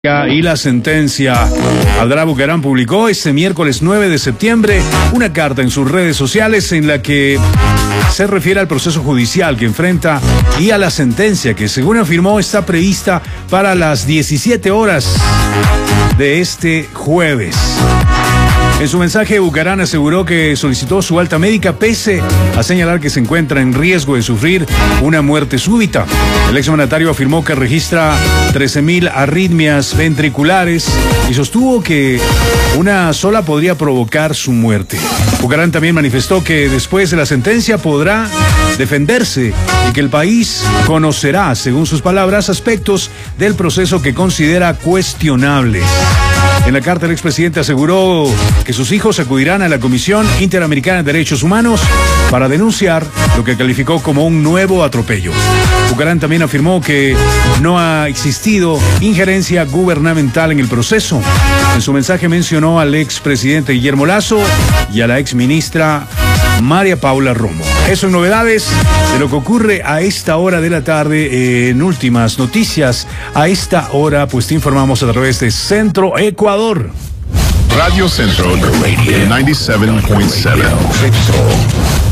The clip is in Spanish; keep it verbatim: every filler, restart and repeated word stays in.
Y la sentencia. Abdalá Bucaram publicó este miércoles nueve de septiembre una carta en sus redes sociales en la que se refiere al proceso judicial que enfrenta y a la sentencia que, según afirmó, está prevista para las diecisiete horas de este jueves. En su mensaje, Bucaram aseguró que solicitó su alta médica pese a señalar que se encuentra en riesgo de sufrir una muerte súbita. El exmandatario afirmó que registra trece mil arritmias ventriculares y sostuvo que una sola podría provocar su muerte. Bucaram también manifestó que después de la sentencia podrá defenderse y que el país conocerá, según sus palabras, aspectos del proceso que considera cuestionables. En la carta, el expresidente aseguró que sus hijos acudirán a la Comisión Interamericana de Derechos Humanos para denunciar lo que calificó como un nuevo atropello. Bucaram también afirmó que no ha existido injerencia gubernamental en el proceso. En su mensaje mencionó al expresidente Guillermo Lasso y a la exministra María Paula Romo. Eso en novedades de lo que ocurre a esta hora de la tarde. En últimas noticias, a esta hora pues te informamos a través de Centro Ecuador. Radio Centro noventa y siete punto siete.